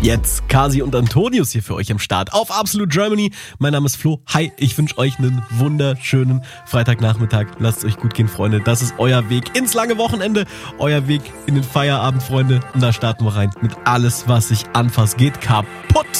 Jetzt Kasi und Antonius hier für euch am Start auf Absolute Germany. Mein Name ist Flo. Hi, ich wünsche euch einen wunderschönen Freitagnachmittag. Lasst es euch gut gehen, Freunde. Das ist euer Weg ins lange Wochenende, euer Weg in den Feierabend, Freunde. Und da starten wir rein mit alles, was sich anfasst, geht kaputt.